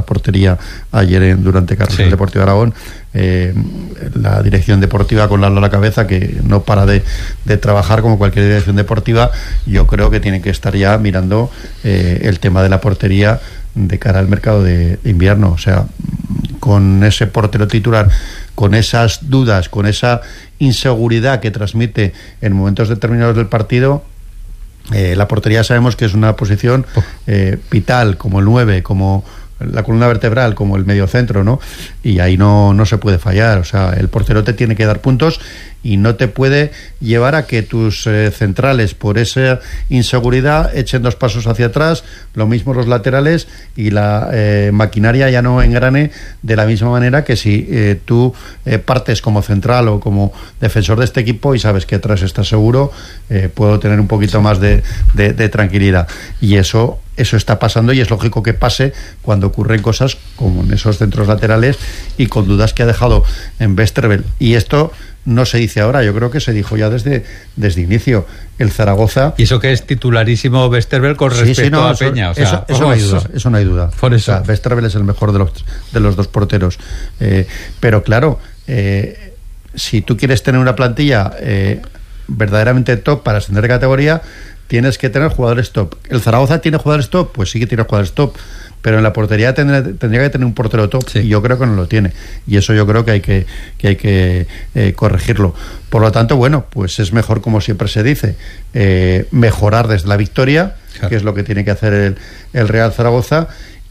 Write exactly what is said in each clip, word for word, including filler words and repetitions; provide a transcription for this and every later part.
portería ayer en, durante Carrusel sí. Deportivo Aragón. Eh, la dirección deportiva con Lalo a la cabeza, que no para de, de trabajar como cualquier dirección deportiva, yo creo que tienen que estar ya mirando eh, el tema de la portería de cara al mercado de, de invierno. O sea, con ese portero titular, con esas dudas, con esa inseguridad que transmite en momentos determinados del partido, eh, la portería sabemos que es una posición eh, vital, como el nueve, como la columna vertebral, como el mediocentro, ¿no? Y ahí no, no se puede fallar. O sea, el portero te tiene que dar puntos y no te puede llevar a que tus eh, centrales, por esa inseguridad, echen dos pasos hacia atrás, lo mismo los laterales, y la eh, maquinaria ya no engrane de la misma manera que si eh, tú eh, partes como central o como defensor de este equipo y sabes que atrás estás seguro, eh, puedo tener un poquito más de, de, de tranquilidad. Y eso Eso está pasando, y es lógico que pase cuando ocurren cosas como en esos centros laterales y con dudas que ha dejado en Westerveld. Y esto no se dice ahora, yo creo que se dijo ya desde, desde inicio. El Zaragoza... Y eso que es titularísimo Westerveld con respecto sí, sí, no, a Peña. Eso, o sea, eso, eso, no hay duda, eso no hay duda. Por eso. O sea, Westerveld es el mejor de los, de los dos porteros. Eh, pero claro, eh, si tú quieres tener una plantilla eh, verdaderamente top para ascender de categoría, tienes que tener jugadores top. ¿El Zaragoza tiene jugadores top? Pues sí que tiene jugadores top, pero en la portería tendría, tendría que tener un portero top, sí. Y yo creo que no lo tiene, y eso yo creo que hay que, que, hay que eh, corregirlo. Por lo tanto, bueno, pues es mejor, como siempre se dice, eh, mejorar desde la victoria, claro, que es lo que tiene que hacer el, el Real Zaragoza.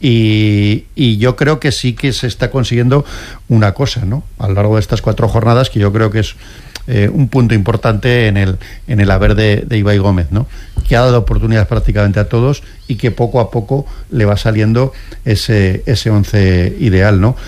Y, y yo creo que sí que se está consiguiendo una cosa, ¿no?, a lo largo de estas cuatro jornadas, que yo creo que es Eh, un punto importante en el en el haber de, de Ibai Gómez, ¿no?, que ha dado oportunidades prácticamente a todos y que poco a poco le va saliendo ese ese once ideal, ¿no?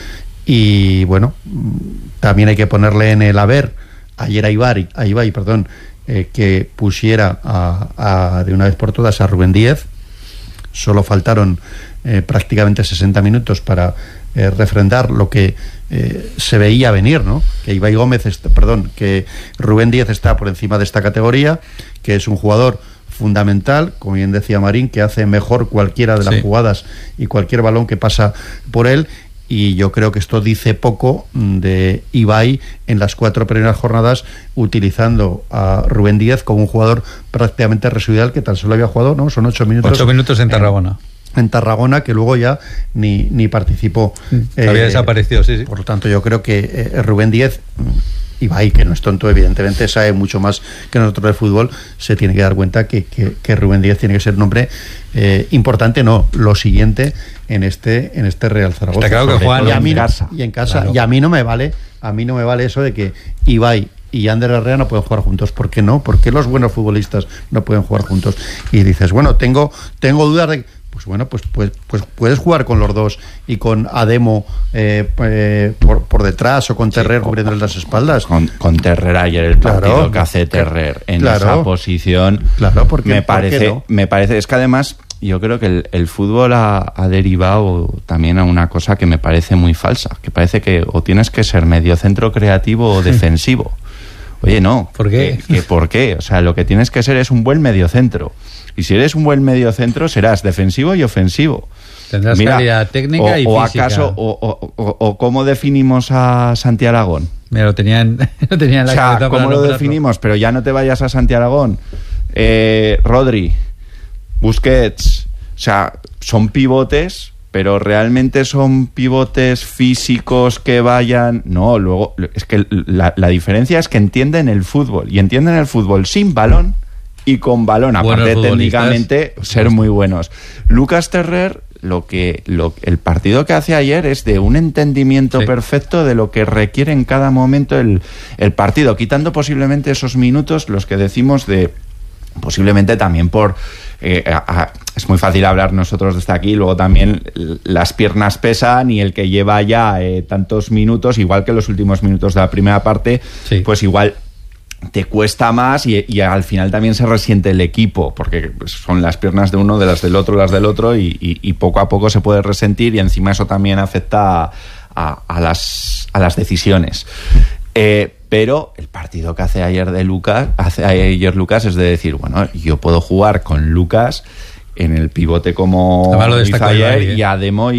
Y bueno, también hay que ponerle en el haber ayer a Ibai, a Ibai perdón, eh, que pusiera a, a, de una vez por todas a Rubén Díez. Solo faltaron eh, prácticamente sesenta minutos para eh, refrendar lo que eh, se veía venir, ¿no? Que Ibai Gómez, est- perdón, que Rubén Díez está por encima de esta categoría, que es un jugador fundamental, como bien decía Marín, que hace mejor cualquiera de las sí. jugadas y cualquier balón que pasa por él. Y yo creo que esto dice poco de Ibai en las cuatro primeras jornadas, utilizando a Rubén Díez como un jugador prácticamente residual, que tan solo había jugado, ¿no?, son ocho minutos. Ocho minutos en Tarragona. En, en Tarragona, que luego ya ni, ni participó. Mm, había eh, desaparecido, sí, sí. Por lo tanto, yo creo que eh, Rubén Díez, Ibai, que no es tonto, evidentemente sabe mucho más que nosotros del fútbol, se tiene que dar cuenta que, que, que Rubén Díez tiene que ser un hombre eh, importante, no, lo siguiente en este en este Real Zaragoza. Está claro que juegan y, a mí, en casa. y en casa. Claro. Y a mí no me vale, a mí no me vale eso de que Ibai y Ander Herrera no pueden jugar juntos. ¿Por qué no? ¿Por qué los buenos futbolistas no pueden jugar juntos? Y dices, bueno, tengo tengo dudas de... Pues bueno, pues, pues, pues puedes jugar con los dos y con Ademo eh, eh, por, por detrás, o con Terrer sí, cubriéndole las espaldas. Con, con Terrer ayer, el partido claro, que hace Terrer en claro, esa posición, claro, porque, me parece, no? me parece, es que además yo creo que el, el fútbol ha, ha derivado también a una cosa que me parece muy falsa, que parece que o tienes que ser mediocentro creativo o defensivo. Oye, no. ¿Por qué? ¿Que, que ¿Por qué? O sea, lo que tienes que ser es un buen mediocentro. Y si eres un buen mediocentro, serás defensivo y ofensivo. Tendrás Mira, calidad técnica o, y o física. Acaso, o, o, o, o ¿cómo definimos a Santi Aragón? Mira, lo tenían, lo tenían en la o sea, cabeza. ¿cómo lo definimos? Pero ya no te vayas a Santi Aragón. Eh, Rodri, Busquets, o sea, son pivotes, pero realmente son pivotes físicos que vayan... No, luego, es que la, la diferencia es que entienden el fútbol, y entienden el fútbol sin balón y con balón, aparte de técnicamente ser muy buenos. Lucas Terrer, lo que lo, el partido que hace ayer es de un entendimiento sí. perfecto de lo que requiere en cada momento el, el partido, quitando posiblemente esos minutos, los que decimos de... posiblemente también por... Eh, a, a, es muy fácil hablar nosotros desde aquí, luego también las piernas pesan, y el que lleva ya eh, tantos minutos, igual que los últimos minutos de la primera parte, sí. pues igual te cuesta más, y, y al final también se resiente el equipo, porque son las piernas de uno, de las del otro, las del otro, y, y, y poco a poco se puede resentir, y encima eso también afecta a, a, a, las, a las decisiones. Eh, pero el partido que hace ayer de Lucas, hace ayer Lucas es de decir, bueno, yo puedo jugar con Lucas en el pivote como hizo ayer, y Ademo